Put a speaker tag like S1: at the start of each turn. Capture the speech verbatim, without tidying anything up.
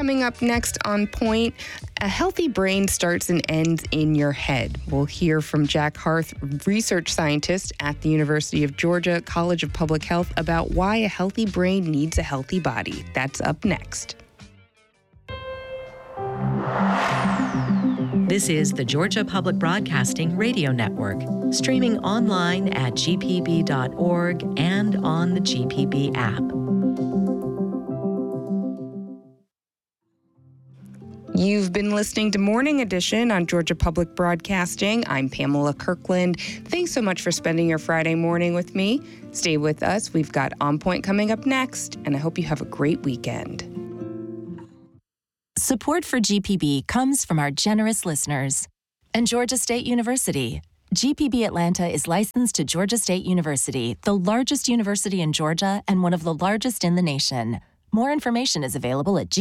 S1: Coming up next on Point, a healthy brain starts and ends in your head. We'll hear from Jack Harth, research scientist at the University of Georgia College of Public Health, about why a healthy brain needs a healthy body. That's up next.
S2: This is the Georgia Public Broadcasting Radio Network, streaming online at g p b dot org and on the G P B app.
S1: You've been listening to Morning Edition on Georgia Public Broadcasting. I'm Pamela Kirkland. Thanks so much for spending your Friday morning with me. Stay with us. We've got On Point coming up next, and I hope you have a great weekend.
S3: Support for G P B comes from our generous listeners. And Georgia State University. G P B Atlanta is licensed to Georgia State University, the largest university in Georgia and one of the largest in the nation. More information is available at G